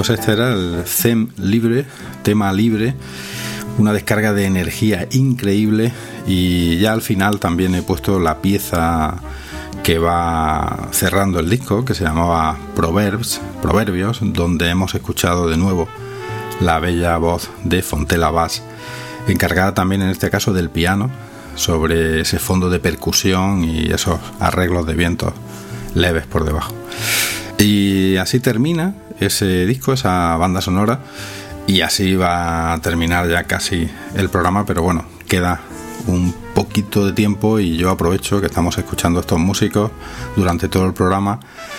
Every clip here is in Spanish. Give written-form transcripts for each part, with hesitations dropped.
Pues este era el Theme libre, tema libre, una descarga de energía increíble, y ya al final también he puesto la pieza que va cerrando el disco, que se llamaba Proverbios, donde hemos escuchado de nuevo la bella voz de Fontella Bass, encargada también en este caso del piano, sobre ese fondo de percusión y esos arreglos de vientos leves por debajo. Y así termina ese disco, esa banda sonora, y así va a terminar ya casi el programa, pero bueno, queda un poquito de tiempo y yo aprovecho que estamos escuchando a estos músicos durante todo el programa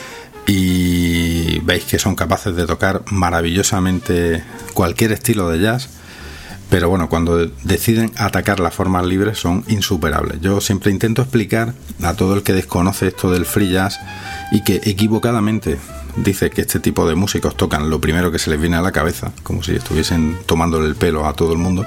y veis que son capaces de tocar maravillosamente cualquier estilo de jazz, pero bueno, cuando deciden atacar las formas libres son insuperables. Yo siempre intento explicar a todo el que desconoce esto del free jazz y que equivocadamente dice que este tipo de músicos tocan lo primero que se les viene a la cabeza, como si estuviesen tomándole el pelo a todo el mundo.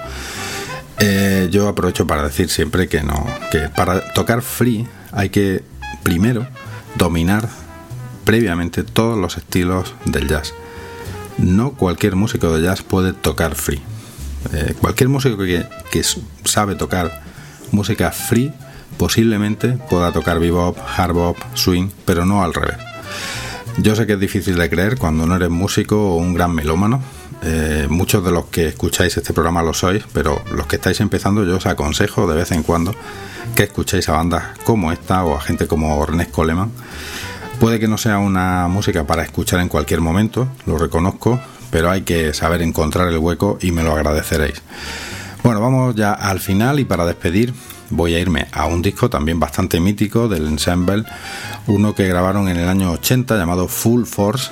Yo aprovecho para decir siempre que no, que para tocar free hay que primero dominar previamente todos los estilos del jazz. No cualquier músico de jazz puede tocar free. Cualquier músico que sabe tocar música free posiblemente pueda tocar bebop, hard bop, swing, pero no al revés. Yo sé que es difícil de creer cuando no eres músico o un gran melómano. Muchos de los que escucháis este programa lo sois, pero los que estáis empezando yo os aconsejo de vez en cuando que escuchéis a bandas como esta o a gente como Ernest Coleman. Puede que no sea una música para escuchar en cualquier momento, lo reconozco, pero hay que saber encontrar el hueco y me lo agradeceréis. Bueno, vamos ya al final, y para despedir voy a irme a un disco también bastante mítico del Ensemble, uno que grabaron en el año 80 llamado Full Force,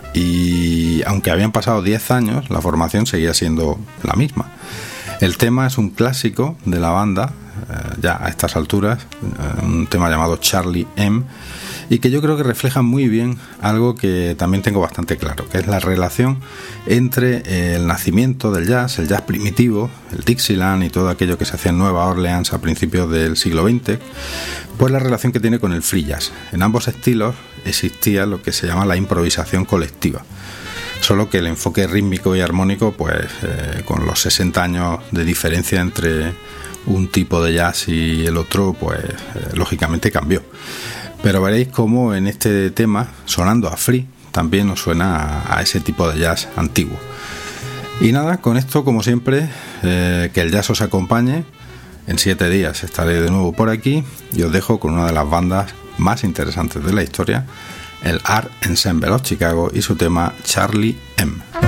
y aunque habían pasado 10 años, la formación seguía siendo la misma. El tema es un clásico de la banda, ya a estas alturas, un tema llamado Charlie M, y que yo creo que refleja muy bien algo que también tengo bastante claro, que es la relación entre el nacimiento del jazz, el jazz primitivo, el Dixieland y todo aquello que se hacía en Nueva Orleans a principios del siglo XX, pues la relación que tiene con el free jazz. En ambos estilos existía lo que se llama la improvisación colectiva, solo que el enfoque rítmico y armónico, pues con los 60 años de diferencia entre un tipo de jazz y el otro, pues lógicamente cambió. Pero veréis cómo en este tema, sonando a free, también nos suena a ese tipo de jazz antiguo. Y nada, con esto, como siempre, que el jazz os acompañe. En 7 días estaré de nuevo por aquí y os dejo con una de las bandas más interesantes de la historia, el Art Ensemble of Chicago y su tema Charlie M.